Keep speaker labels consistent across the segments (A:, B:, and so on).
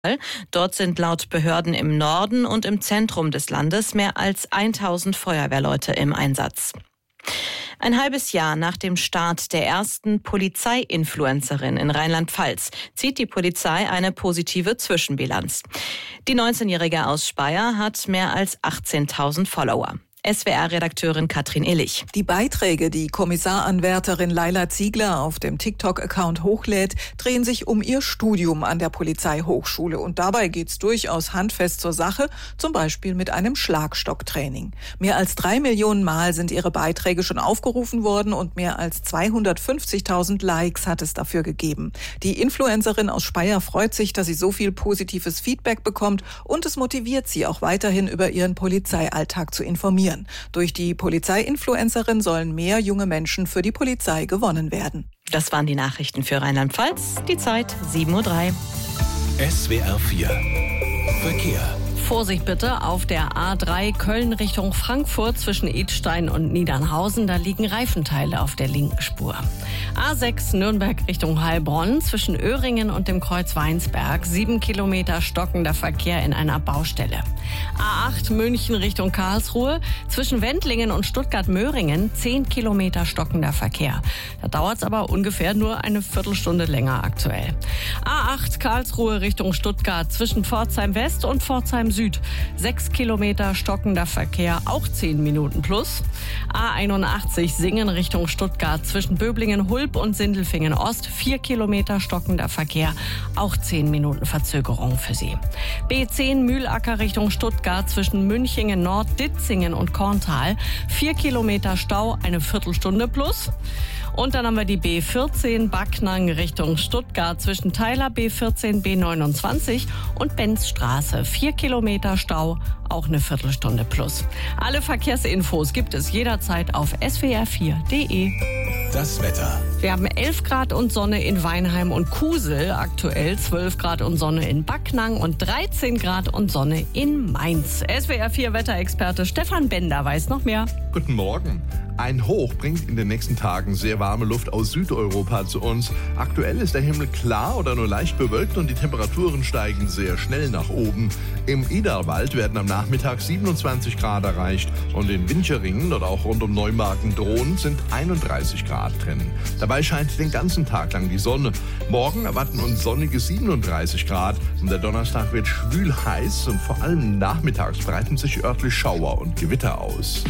A: Dort sind laut Behörden im Norden und im Zentrum des Landes mehr als 1000 Feuerwehrleute im Einsatz. Ein halbes Jahr nach dem Start der ersten Polizei-Influencerin in Rheinland-Pfalz zieht die Polizei eine positive Zwischenbilanz. Die 19-Jährige aus Speyer hat mehr als 18.000 Follower. SWR-Redakteurin Katrin Illich.
B: Die Beiträge, die Kommissaranwärterin Laila Ziegler auf dem TikTok-Account hochlädt, drehen sich um ihr Studium an der Polizeihochschule. Und dabei geht's durchaus handfest zur Sache, zum Beispiel mit einem Schlagstocktraining. Mehr als 3 Millionen Mal sind ihre Beiträge schon aufgerufen worden und mehr als 250.000 Likes hat es dafür gegeben. Die Influencerin aus Speyer freut sich, dass sie so viel positives Feedback bekommt und es motiviert sie auch weiterhin über ihren Polizeialltag zu informieren. Durch die Polizei-Influencerin sollen mehr junge Menschen für die Polizei gewonnen werden.
A: Das waren die Nachrichten für Rheinland-Pfalz. Die Zeit 7:03 Uhr.
C: SWR 4 Verkehr.
D: Vorsicht bitte auf der A3 Köln Richtung Frankfurt zwischen Idstein und Niedernhausen. Da liegen Reifenteile auf der linken Spur. A6 Nürnberg Richtung Heilbronn zwischen Öhringen und dem Kreuz Weinsberg. 7 Kilometer stockender Verkehr in einer Baustelle. A8 München Richtung Karlsruhe zwischen Wendlingen und Stuttgart-Möhringen. 10 Kilometer stockender Verkehr. Da dauert es aber ungefähr nur eine Viertelstunde länger aktuell. A8 Karlsruhe Richtung Stuttgart zwischen Pforzheim West und Pforzheim Süd. 6 Kilometer stockender Verkehr, auch 10 Minuten plus. A81 Singen Richtung Stuttgart zwischen Böblingen-Hulb und Sindelfingen Ost. 4 Kilometer stockender Verkehr, auch 10 Minuten Verzögerung für Sie. B10 Mühlacker Richtung Stuttgart zwischen Münchingen Nord, Ditzingen und Korntal. 4 Kilometer Stau, eine Viertelstunde plus. Und dann haben wir die B14 Backnang Richtung Stuttgart zwischen Theiler B14 B29 und Benzstraße. 4 Kilometer Stau, auch eine Viertelstunde plus. Alle Verkehrsinfos gibt es jederzeit auf swr4.de.
C: Das Wetter.
D: Wir haben 11 Grad und Sonne in Weinheim und Kusel, aktuell 12 Grad und Sonne in Backnang und 13 Grad und Sonne in Mainz. SWR4 Wetterexperte Stefan Bender weiß noch mehr.
E: Guten Morgen. Ein Hoch bringt in den nächsten Tagen sehr warme Luft aus Südeuropa zu uns. Aktuell ist der Himmel klar oder nur leicht bewölkt und die Temperaturen steigen sehr schnell nach oben. Im Iderwald werden am Nachmittag 27 Grad erreicht und in Wincheringen oder auch rund um Neumarken-Drohn sind 31 Grad drin. Dabei scheint den ganzen Tag lang die Sonne. Morgen erwarten uns sonnige 37 Grad und der Donnerstag wird schwül heiß und vor allem nachmittags breiten sich örtlich Schauer und Gewitter aus.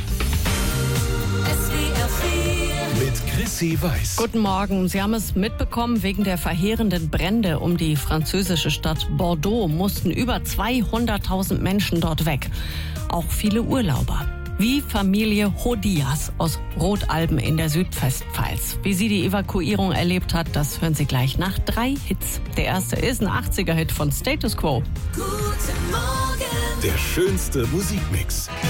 C: Mit Chrissy Weiß.
D: Guten Morgen. Sie haben es mitbekommen, wegen der verheerenden Brände um die französische Stadt Bordeaux mussten über 200.000 Menschen dort weg. Auch viele Urlauber. Wie Familie Hodias aus Rotalben in der Südwestpfalz. Wie sie die Evakuierung erlebt hat, das hören Sie gleich nach 3 Hits. Der erste ist ein 80er-Hit von Status Quo.
C: Der schönste Musikmix.